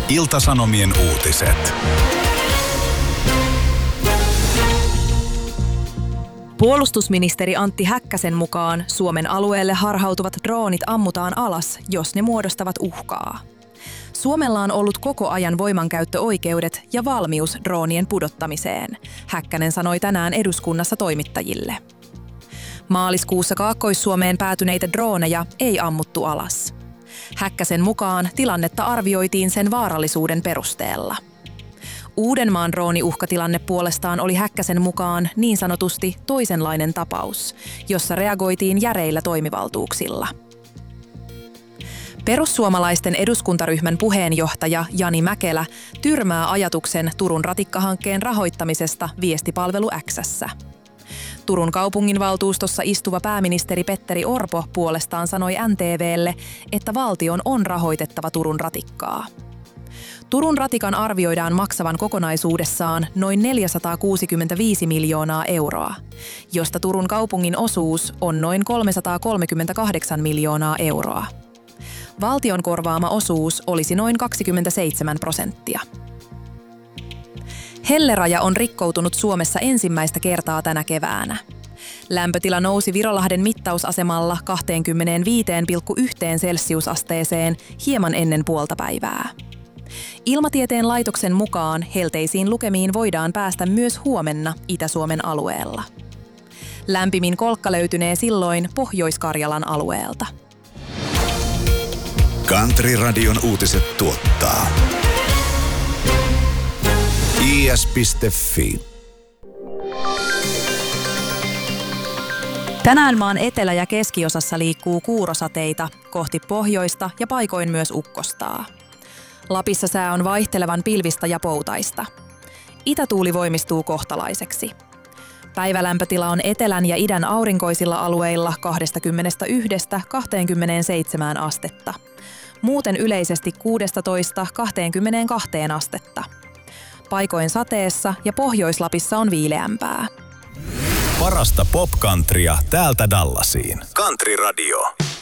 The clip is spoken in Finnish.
Ilta-Sanomien uutiset. Puolustusministeri Antti Häkkäsen mukaan Suomen alueelle harhautuvat droonit ammutaan alas, jos ne muodostavat uhkaa. Suomella on ollut koko ajan voimankäyttöoikeudet ja valmius droonien pudottamiseen, Häkkänen sanoi tänään eduskunnassa toimittajille. Maaliskuussa Kaakkois-Suomeen päätyneitä drooneja ei ammuttu alas. Häkkäsen mukaan tilannetta arvioitiin sen vaarallisuuden perusteella. Uudenmaan drooniuhkatilanne puolestaan oli Häkkäsen mukaan niin sanotusti toisenlainen tapaus, jossa reagoitiin järeillä toimivaltuuksilla. Perussuomalaisten eduskuntaryhmän puheenjohtaja Jani Mäkelä tyrmää ajatuksen Turun ratikkahankkeen rahoittamisesta viestipalvelu X:ssä. Turun kaupunginvaltuustossa istuva pääministeri Petteri Orpo puolestaan sanoi NTV:lle, että valtion on rahoitettava Turun ratikkaa. Turun ratikan arvioidaan maksavan kokonaisuudessaan noin 465 miljoonaa euroa, josta Turun kaupungin osuus on noin 338 miljoonaa euroa. Valtion korvaama osuus olisi noin 27%. Helleraja on rikkoutunut Suomessa ensimmäistä kertaa tänä keväänä. Lämpötila nousi Virolahden mittausasemalla 25,1 celsiusasteeseen hieman ennen puoltapäivää. Ilmatieteen laitoksen mukaan helteisiin lukemiin voidaan päästä myös huomenna Itä-Suomen alueella. Lämpimin kolkka löytynee silloin Pohjois-Karjalan alueelta. Country-radion uutiset tuottaa is.fi. Tänään maan etelä- ja keskiosassa liikkuu kuurosateita kohti pohjoista ja paikoin myös ukkostaa. Lapissa sää on vaihtelevan pilvistä ja poutaista. Itätuuli voimistuu kohtalaiseksi. Päivälämpötila on etelän ja idän aurinkoisilla alueilla 21–27 astetta. Muuten yleisesti 16–22 astetta. Paikoin sateessa ja Pohjois-Lapissa on viileämpää. Parasta pop-countrya täältä Dallasiin. Country Radio.